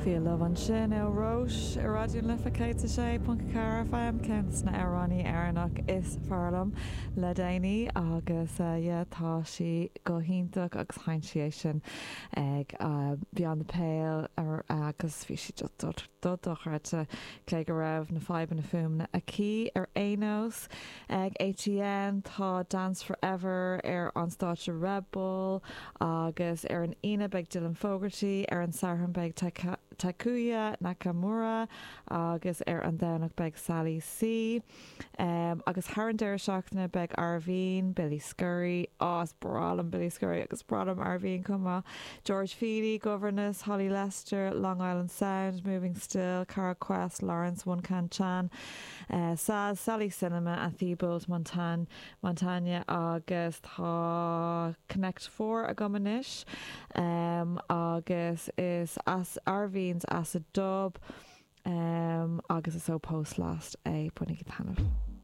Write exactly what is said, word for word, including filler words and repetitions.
Fialah an sin éróis i radioún lifa sé punca cara fáim cins na Aránaí Airnach is fearlam le déanaí agus uh, tá si go híntaach agus hain si é sin ag uh, beyond the pale ar agus bhí si dodochirte cé go raibh na fáib na fumna a cí ar énos ag A T N tá Dance Forever ar an státe Red Bull agus ar an ina beag Dylan Fogarty ar an Saran beag Takuya Nakamura agus ar an dénach beag Sally C um, agus Harandir seachna beag Arvine Billy Scurry ás bralam Billy Scurry agus bralam Arvine cuma George Feely Governess Holly Lester Long Island Sound Moving Still Cara Quest Lawrence One Can Chan uh, Saz Sally Cinema a Thibault Montan Montagna agus tá Connect four a gomanis um, agus is as Arvine's as a dub um, agus is so post last é bunig tanmh.